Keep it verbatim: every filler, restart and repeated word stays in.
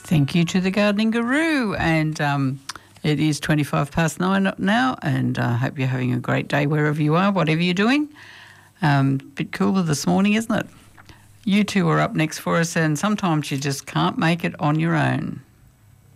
Thank you to the Gardening Guru. And um, it is twenty-five past nine now, and I uh, hope you're having a great day wherever you are, whatever you're doing. Um, bit cooler this morning, isn't it? You two are up next for us, and sometimes you just can't make it on your own.